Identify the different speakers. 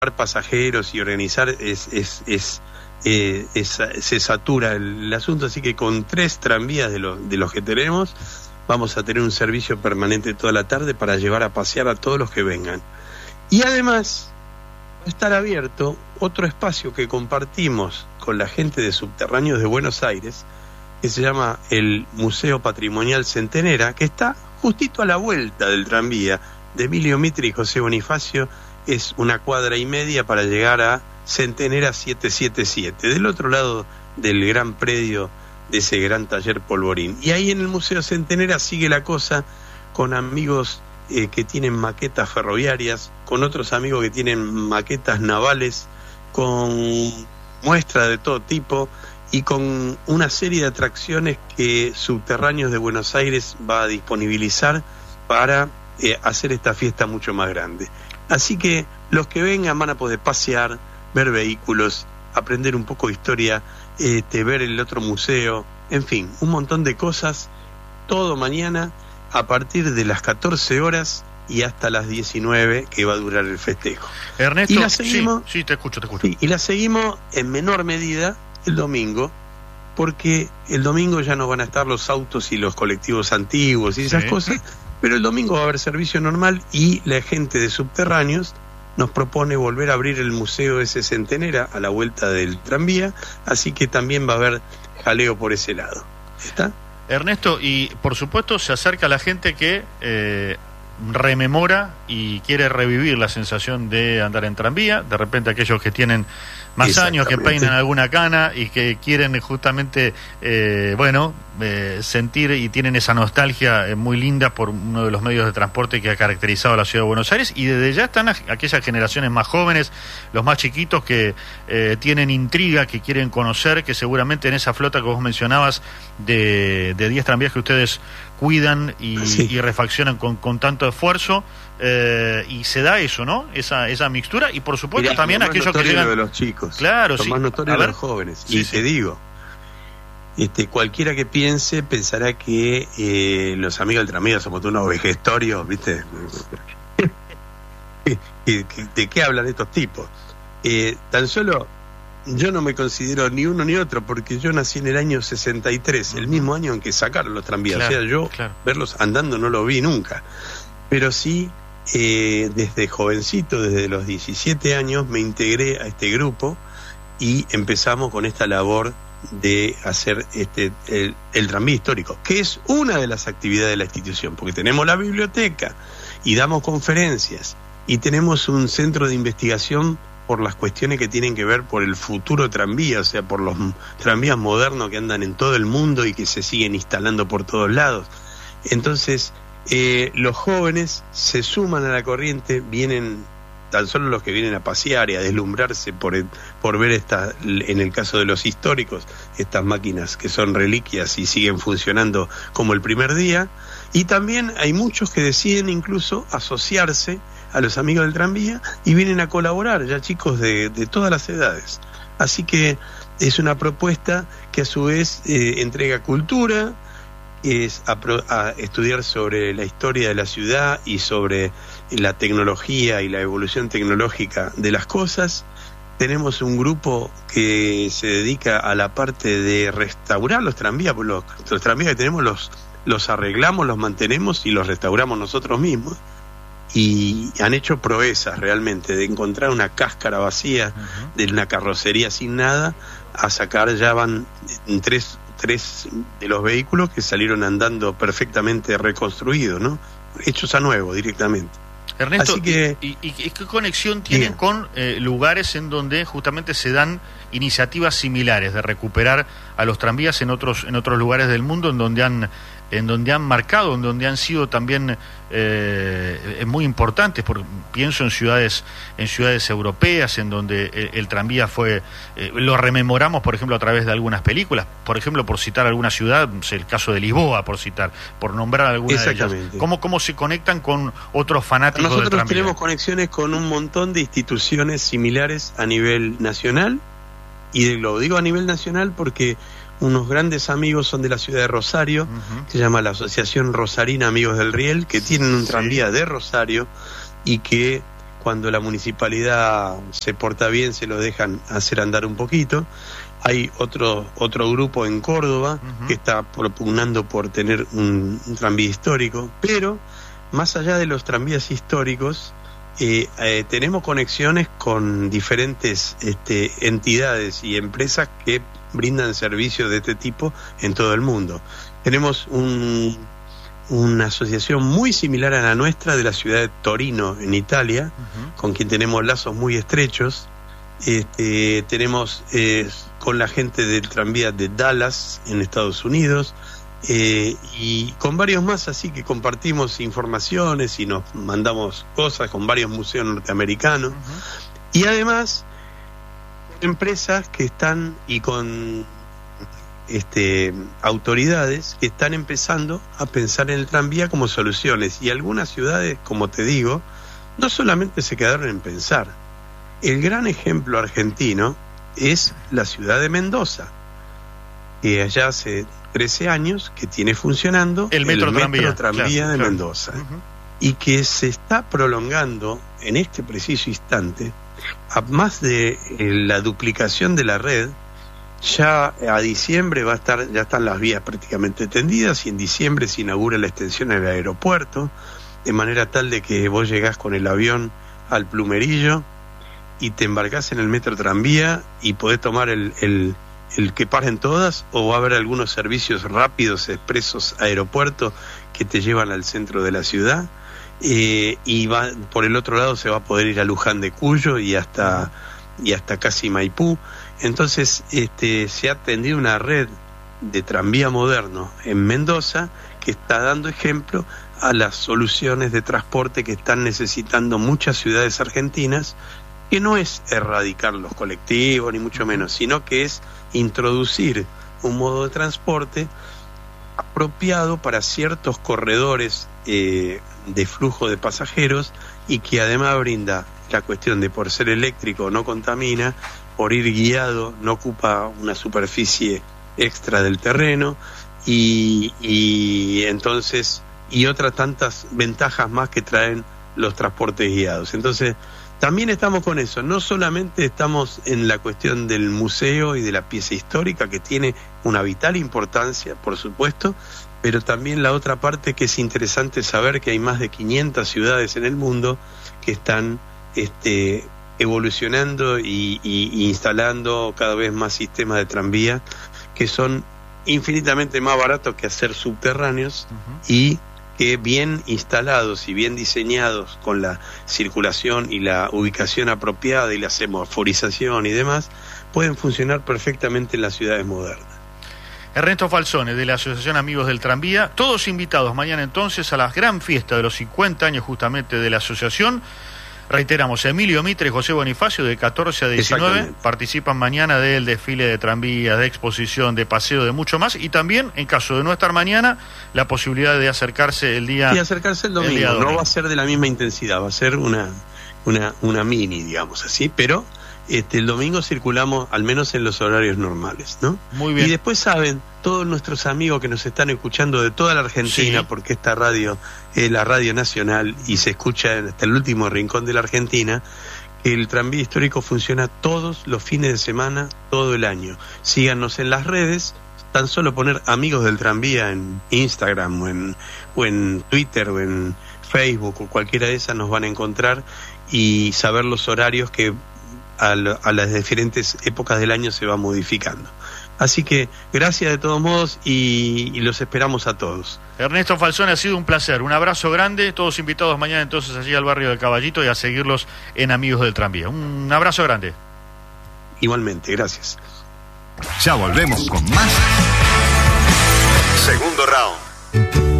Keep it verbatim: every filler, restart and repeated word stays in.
Speaker 1: pasajeros y organizar es, es, es, eh, es se satura el, el asunto, así que con tres tranvías de los, de los que tenemos vamos a tener un servicio permanente toda la tarde para llevar a pasear a todos los que vengan. Y además va a estar abierto otro espacio que compartimos con la gente de Subterráneos de Buenos Aires, que se llama el Museo Patrimonial Centenera, que está justito a la vuelta del tranvía de Emilio Mitre y José Bonifacio. Es una cuadra y media para llegar a Centenera setecientos setenta y siete, del otro lado del gran predio de ese gran taller Polvorín. Y ahí en el Museo Centenera sigue la cosa, con amigos eh, que tienen maquetas ferroviarias, con otros amigos que tienen maquetas navales, con muestras de todo tipo y con una serie de atracciones que Subterráneos de Buenos Aires va a disponibilizar para eh, hacer esta fiesta mucho más grande. Así que los que vengan van a poder pasear, ver vehículos, aprender un poco de historia, este, ver el otro museo, en fin, un montón de cosas, todo mañana a partir de las catorce horas y hasta las diecinueve, que va a durar el festejo.
Speaker 2: Ernesto,
Speaker 1: y la seguimos,
Speaker 2: sí, sí, te escucho, te escucho.
Speaker 1: Sí, y la seguimos en menor medida el domingo, porque el domingo ya no van a estar los autos y los colectivos antiguos y esas sí. cosas. Pero el domingo va a haber servicio normal y la gente de Subterráneos nos propone volver a abrir el Museo ese Centenera a la vuelta del tranvía, así que también va a haber jaleo por ese lado. ¿Está?
Speaker 2: Ernesto, y por supuesto se acerca la gente que eh, rememora y quiere revivir la sensación de andar en tranvía, de repente aquellos que tienen más años, que peinan alguna cana y que quieren justamente, eh, bueno, eh, sentir y tienen esa nostalgia eh, muy linda por uno de los medios de transporte que ha caracterizado a la ciudad de Buenos Aires, y desde ya están aquellas generaciones más jóvenes, los más chiquitos que eh, tienen intriga, que quieren conocer, que seguramente en esa flota que vos mencionabas de de diez tranvías que ustedes cuidan y, sí. y refaccionan con, con tanto esfuerzo, eh, y se da eso, ¿no? Esa esa mixtura, y por supuesto Mirá, también aquellos que llegan
Speaker 1: de los chicos,
Speaker 2: claro,
Speaker 1: lo
Speaker 2: sí.
Speaker 1: más notorio de los jóvenes. Sí, y sí. te digo, este este que piense pensará que eh, los amigos del tranvía somos unos vejestorios, ¿viste? ¿De qué hablan estos tipos? Eh, tan solo yo no me considero ni uno ni otro, porque yo nací en el año sesenta y tres, el mismo año en que sacaron los tranvías. Claro, o sea, yo claro. verlos andando no lo vi nunca, pero sí eh, desde jovencito, desde los diecisiete años me integré a este grupo y empezamos con esta labor de hacer este el, el tranvía histórico, que es una de las actividades de la institución, porque tenemos la biblioteca y damos conferencias y tenemos un centro de investigación por las cuestiones que tienen que ver por el futuro tranvía, o sea, por los tranvías modernos que andan en todo el mundo y que se siguen instalando por todos lados. Entonces, eh, los jóvenes se suman a la corriente, vienen tan solo los que vienen a pasear y a deslumbrarse por, el, por ver esta, en el caso de los históricos, estas máquinas que son reliquias y siguen funcionando como el primer día, y también hay muchos que deciden incluso asociarse a los amigos del tranvía y vienen a colaborar, ya chicos de, de todas las edades. Así que es una propuesta que a su vez eh, entrega cultura, es a, pro, a estudiar sobre la historia de la ciudad y sobre la tecnología y la evolución tecnológica de las cosas. Tenemos un grupo que se dedica a la parte de restaurar los tranvías, porque los, los tranvías que tenemos los, los arreglamos, los mantenemos y los restauramos nosotros mismos. Y han hecho proezas realmente, de encontrar una cáscara vacía uh-huh. de una carrocería sin nada, a sacar, ya van tres, tres de los vehículos que salieron andando perfectamente reconstruidos, ¿no? Hechos a nuevo directamente.
Speaker 2: Ernesto,
Speaker 1: Así que,
Speaker 2: ¿y, y, y qué conexión tienen bien. con eh, lugares en donde justamente se dan iniciativas similares de recuperar a los tranvías en otros en otros lugares del mundo, en donde han en donde han marcado, en donde han sido también eh, muy importantes? Porque pienso en ciudades en ciudades europeas, en donde el, el tranvía fue, eh, lo rememoramos, por ejemplo, a través de algunas películas, por ejemplo, por citar alguna ciudad, el caso de Lisboa, por citar, por nombrar alguna de ellas. ¿Cómo, cómo se conectan con otros fanáticos del tranvía?
Speaker 1: Nosotros tenemos conexiones con un montón de instituciones similares a nivel nacional, y lo digo a nivel nacional porque unos grandes amigos son de la ciudad de Rosario, uh-huh. que se llama la Asociación Rosarina Amigos del Riel, que tienen un tranvía sí. de Rosario y que cuando la municipalidad se porta bien se lo dejan hacer andar un poquito. Hay otro otro grupo en Córdoba uh-huh. que está propugnando por tener un, un tranvía histórico, pero más allá de los tranvías históricos, eh, eh, tenemos conexiones con diferentes este, entidades y empresas que brindan servicios de este tipo en todo el mundo. Tenemos un una asociación muy similar a la nuestra de la ciudad de Torino, en Italia, uh-huh. con quien tenemos lazos muy estrechos. Este, tenemos eh, con la gente del tranvía de Dallas, en Estados Unidos, eh, y con varios más, así que compartimos informaciones y nos mandamos cosas con varios museos norteamericanos. Uh-huh. Y además, empresas que están, y con Este, autoridades que están empezando a pensar en el tranvía como soluciones, y algunas ciudades, como te digo, no solamente se quedaron en pensar. El gran ejemplo argentino es la ciudad de Mendoza, que allá hace trece años que tiene funcionando
Speaker 2: el metro,
Speaker 1: el
Speaker 2: tranvía,
Speaker 1: metro tranvía
Speaker 2: claro,
Speaker 1: de
Speaker 2: claro.
Speaker 1: Mendoza,
Speaker 2: uh-huh.
Speaker 1: y que se está prolongando en este preciso instante a más de eh, la duplicación de la red. Ya a diciembre va a estar, ya están las vías prácticamente tendidas, y en diciembre se inaugura la extensión del aeropuerto, de manera tal de que vos llegás con el avión al Plumerillo y te embarcás en el metro tranvía y podés tomar el, el, el que paren todas, o va a haber algunos servicios rápidos, expresos aeropuerto, que te llevan al centro de la ciudad, eh, y va, por el otro lado se va a poder ir a Luján de Cuyo y hasta, y hasta casi Maipú. Entonces este, se ha tendido una red de tranvía moderno en Mendoza que está dando ejemplo a las soluciones de transporte que están necesitando muchas ciudades argentinas, que no es erradicar los colectivos, ni mucho menos, sino que es introducir un modo de transporte apropiado para ciertos corredores eh, de flujo de pasajeros, y que además brinda la cuestión de, por ser eléctrico, no contamina, por ir guiado, no ocupa una superficie extra del terreno, y, y entonces y otras tantas ventajas más que traen los transportes guiados. Entonces también estamos con eso, no solamente estamos en la cuestión del museo y de la pieza histórica, que tiene una vital importancia, por supuesto, pero también la otra parte, que es interesante saber que hay más de quinientas ciudades en el mundo que están este evolucionando y, y, y instalando cada vez más sistemas de tranvía que son infinitamente más baratos que hacer subterráneos, uh-huh. y que bien instalados y bien diseñados, con la circulación y la ubicación apropiada y la semaforización y demás, pueden funcionar perfectamente en las ciudades modernas.
Speaker 2: Ernesto Falzone, de la Asociación Amigos del Tranvía, todos invitados mañana entonces a la gran fiesta de los cincuenta años justamente de la asociación. Reiteramos, Emilio Mitre y José Bonifacio, de catorce a diecinueve, participan mañana del desfile de tranvías, de exposición, de paseo, de mucho más, y también, en caso de no estar mañana, la posibilidad de acercarse el día...
Speaker 1: Y acercarse el domingo, el domingo. No va a ser de la misma intensidad, va a ser una, una, una mini, digamos así, pero este, el domingo circulamos al menos en los horarios normales, ¿no?
Speaker 2: Muy bien.
Speaker 1: Y después saben, todos nuestros amigos que nos están escuchando de toda la Argentina, sí. porque esta radio es la radio nacional y se escucha hasta el último rincón de la Argentina, que el tranvía histórico funciona todos los fines de semana, todo el año. Síganos en las redes, tan solo poner Amigos del Tranvía en Instagram o en, o en Twitter o en Facebook o cualquiera de esas, nos van a encontrar, y saber los horarios que a, lo, a las diferentes épocas del año se va modificando. Así que gracias de todos modos, y, y los esperamos a todos.
Speaker 2: Ernesto Falzone, ha sido un placer, un abrazo grande, todos invitados mañana entonces allí al barrio del Caballito y a seguirlos en Amigos del Tranvía. Un abrazo grande.
Speaker 1: Igualmente, gracias.
Speaker 3: Ya volvemos con más. Segundo round.